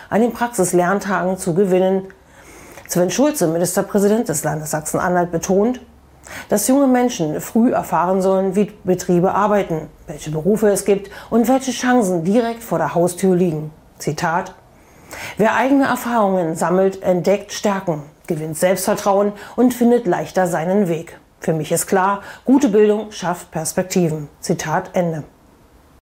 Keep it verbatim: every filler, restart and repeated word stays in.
an den Praxislerntagen zu gewinnen. Sven Schulze, Ministerpräsident des Landes Sachsen-Anhalt, betont, dass junge Menschen früh erfahren sollen, wie Betriebe arbeiten, welche Berufe es gibt und welche Chancen direkt vor der Haustür liegen. Zitat: Wer eigene Erfahrungen sammelt, entdeckt Stärken, gewinnt Selbstvertrauen und findet leichter seinen Weg. Für mich ist klar, gute Bildung schafft Perspektiven. Zitat Ende.